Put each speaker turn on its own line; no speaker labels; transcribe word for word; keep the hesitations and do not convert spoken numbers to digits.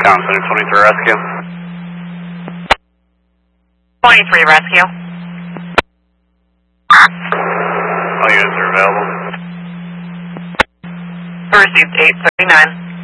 Town Center twenty-three Rescue.
twenty-three Rescue.
All units are available.
Received eight thirty-nine.